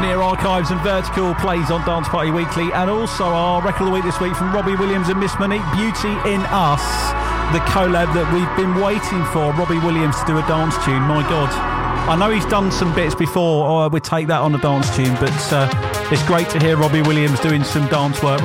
Near Archives and Vertical plays on Dance Party Weekly, and also our record of the week this week from Robbie Williams and Miss Monique, Beauty in Us, the collab that we've been waiting for. Robbie Williams to do a dance tune, my God. I know he's done some bits before, or we'd take that on a dance tune, but it's great to hear Robbie Williams doing some dance work.